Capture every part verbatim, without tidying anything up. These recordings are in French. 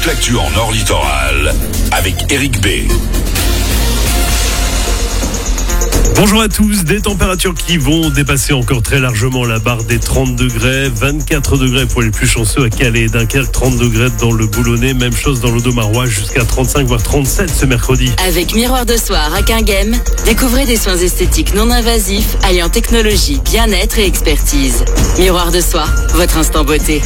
toute l'actu en Nord Littoral avec Eric B. Bonjour à tous, des températures qui vont dépasser encore très largement la barre des trente degrés, vingt-quatre degrés pour les plus chanceux à Calais et Dunkerque, trente degrés dans le Boulonnais, même chose dans l'Audomarois, jusqu'à trente-cinq voire trente-sept ce mercredi. Avec Miroir de Soir à Quinghem, découvrez des soins esthétiques non invasifs alliant technologie, bien-être et expertise. Miroir de Soir, votre instant beauté.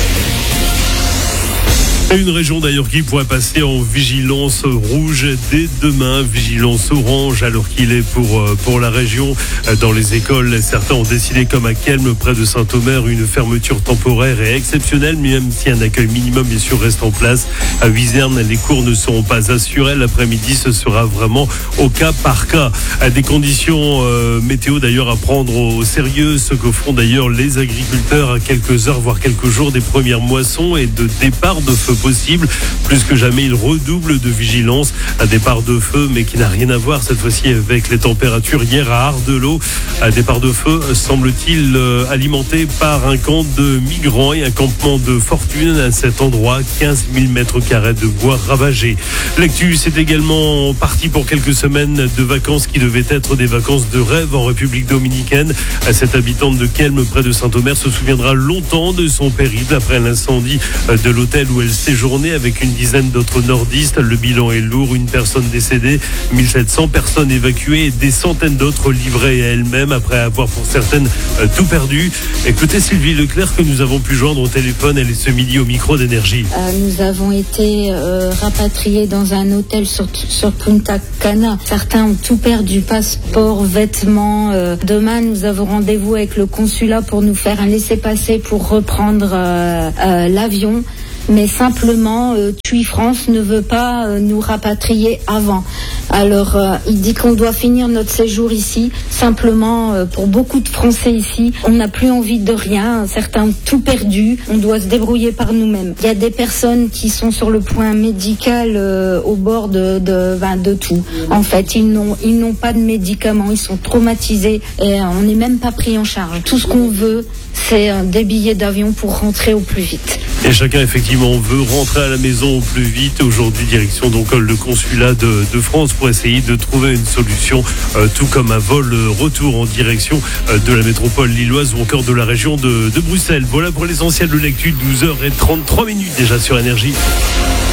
Une région d'ailleurs qui pourrait passer en vigilance rouge dès demain, vigilance orange alors qu'il est pour, pour la région. Dans les écoles, certains ont décidé comme à Kelme, près de Saint-Omer, une fermeture temporaire et exceptionnelle, même si un accueil minimum bien sûr reste en place. À Wizerne, les cours ne seront pas assurés. L'après-midi, ce sera vraiment au cas par cas. Des conditions euh, météo d'ailleurs à prendre au sérieux, ce que font d'ailleurs les agriculteurs à quelques heures, voire quelques jours des premières moissons et de départ de feu possible. Plus que jamais, il redouble de vigilance. Un départ de feu, mais qui n'a rien à voir cette fois-ci avec les températures hier à Ardelot. Un départ de feu, semble-t-il, euh, alimenté par un camp de migrants et un campement de fortune à cet endroit. quinze mille mètres carrés de bois ravagés. L'actu, c'est également parti pour quelques semaines de vacances qui devaient être des vacances de rêve en République dominicaine. Cette habitante de Kelme, près de Saint-Omer, se souviendra longtemps de son périple après l'incendie de l'hôtel où elle séjournée avec une dizaine d'autres nordistes. Le bilan est lourd, une personne décédée, mille sept cents personnes évacuées et des centaines d'autres livrées à elles-mêmes après avoir pour certaines euh, tout perdu. Écoutez Sylvie Leclerc que nous avons pu joindre au téléphone, elle est ce midi au micro d'Énergie. Euh, nous avons été euh, rapatriés dans un hôtel sur, sur Punta Cana. Certains ont tout perdu, passeport, vêtements. Euh, demain, nous avons rendez-vous avec le consulat pour nous faire un laissez-passer pour reprendre euh, euh, l'avion. Mais simplement, euh, TUI France ne veut pas euh, nous rapatrier avant. Alors, euh, il dit qu'on doit finir notre séjour ici. Simplement, euh, pour beaucoup de Français ici, on n'a plus envie de rien. Certains ont tout perdu. On doit se débrouiller par nous-mêmes. Il y a des personnes qui sont sur le point médical euh, au bord de, de, ben, de tout. En fait, ils n'ont, ils n'ont pas de médicaments. Ils sont traumatisés et on n'est même pas pris en charge. Tout ce qu'on veut, c'est euh, des billets d'avion pour rentrer au plus vite. Et chacun effectivement veut rentrer à la maison au plus vite. Aujourd'hui, direction donc le consulat de, de France pour essayer de trouver une solution, euh, tout comme un vol retour en direction euh, de la métropole lilloise ou encore de la région de, de Bruxelles. Voilà pour l'essentiel de l'actu, douze heures trente-trois minutes déjà sur Énergie.